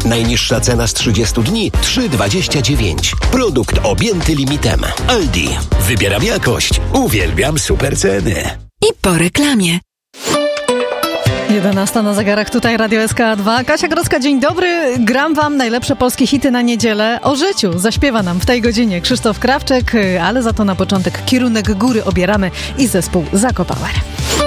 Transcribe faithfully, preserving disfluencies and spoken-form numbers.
Najniższa cena z trzydziestu dni trzy dwadzieścia dziewięć. Produkt objęty limitem. Aldi. Wybieram jakość. Uwielbiam super ceny. I po reklamie. jedenasta na zegarach, tutaj Radio S K dwa. Kasia Grodzka, dzień dobry. Gram wam najlepsze polskie hity na niedzielę. O życiu zaśpiewa nam w tej godzinie Krzysztof Krawczyk, ale za to na początek Kierunek góry obieramy i zespół Zakopałer.